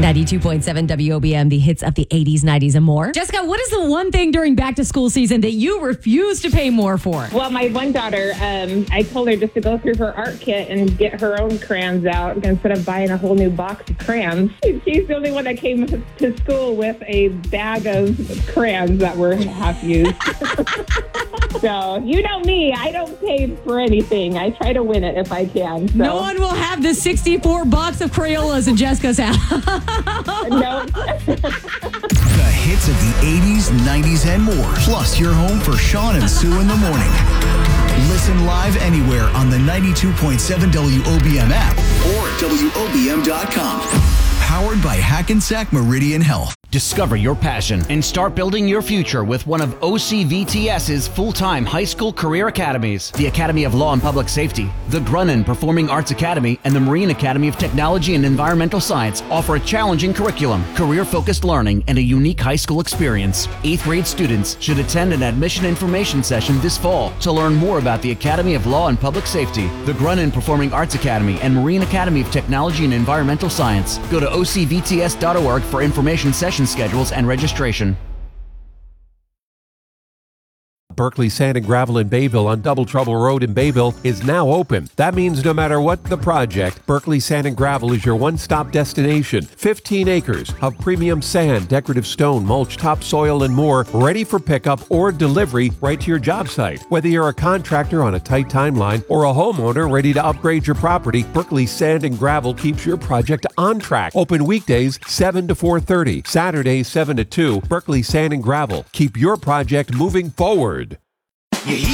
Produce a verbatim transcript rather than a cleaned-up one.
ninety-two point seven W O B M, the hits of the eighties, nineties, and more. Jessica, what is the one thing during back to school season that you refuse to pay more for? Well, my one daughter, um, I told her just to go through her art kit and get her own crayons out instead of buying a whole new box of crayons. She's the only one that came to school with a bag of crayons that were half used. So, you know me, I don't pay for anything. I try to win it if I can. So. No one will have the sixty-four bucks of Crayolas in Jessica's house. No. The hits of the eighties, nineties, and more. Plus, your home for Sean and Sue in the morning. Listen live anywhere on the ninety-two point seven W O B M app or at W O B M dot com. Powered by Hackensack Meridian Health. Discover your passion and start building your future with one of O C V T S's full-time high school career academies. The Academy of Law and Public Safety, the Grunin Performing Arts Academy, and the Marine Academy of Technology and Environmental Science offer a challenging curriculum, career-focused learning, and a unique high school experience. Eighth grade students should attend an admission information session this fall to learn more about the Academy of Law and Public Safety, the Grunin Performing Arts Academy, and Marine Academy of Technology and Environmental Science. Go to O C V T S dot org for information session schedules and registration. Berkeley Sand and Gravel in Bayville on Double Trouble Road in Bayville is now open. That means no matter what the project, Berkeley Sand and Gravel is your one-stop destination. fifteen acres of premium sand, decorative stone, mulch, topsoil, and more, ready for pickup or delivery right to your job site. Whether you're a contractor on a tight timeline or a homeowner ready to upgrade your property, Berkeley Sand and Gravel keeps your project on track. Open weekdays seven to four thirty, Saturdays seven to two. Berkeley Sand and Gravel. Keep your project moving forward.